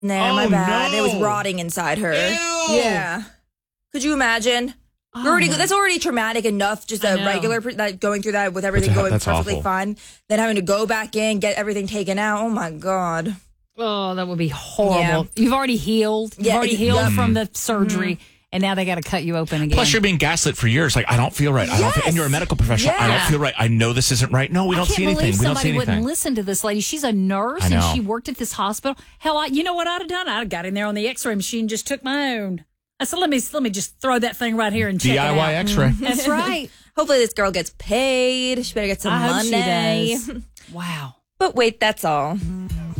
Nah, my bad. no. It was rotting inside her. Ew. Yeah. Could you imagine? That's already traumatic enough, just a regular going through that with everything going perfectly awful. fine. Then having to go back in, get everything taken out. Oh, my God. Oh, that would be horrible. Yeah. You've already healed. You've already healed from the surgery, and now they got to cut you open again. Plus, you're being gaslit for years. Like, I don't feel right. And you're a medical professional. I don't feel right. I know this isn't right. No, we don't see anything. We don't see Somebody wouldn't anything. listen to this lady. She's a nurse, and she worked at this hospital. Hell, you know what I'd have done? I'd have got in there on the X-ray machine, just took my own. I said, let me just throw that thing right here and check it out. DIY X-ray. That's right. Hopefully this girl gets paid. She better get some I hope money. she does. Wow. But wait, that's all.